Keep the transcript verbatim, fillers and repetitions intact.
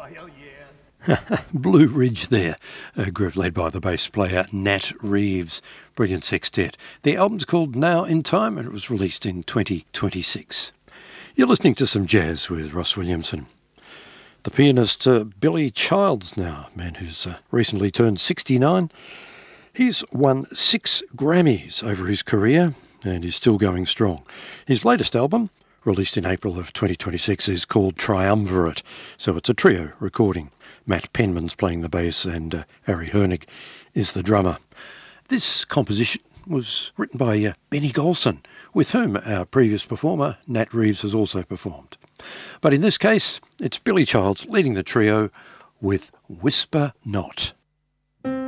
hell yeah. Blue Ridge there, a group led by the bass player Nat Reeves. Brilliant sextet. The album's called Now in Time and it was released in twenty twenty-six. You're listening to some jazz with Ross Williamson. The pianist uh, Billy Childs now, a man who's uh, recently turned sixty-nine. He's won six Grammys over his career and is still going strong. His latest album, released in April of twenty twenty-six, is called Triumvirate, so it's a trio recording. Matt Penman's playing the bass and uh, Harry Hernig is the drummer. This composition was written by uh, Benny Golson, with whom our previous performer, Nat Reeves, has also performed. But in this case, it's Billy Childs leading the trio with Whisper Not.